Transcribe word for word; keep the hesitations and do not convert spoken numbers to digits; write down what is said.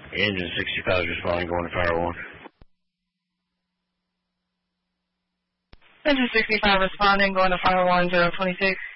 Engine sixty-five is responding, going to Fire one. Engine sixty-five responding, going to Fire one, zero twenty-six.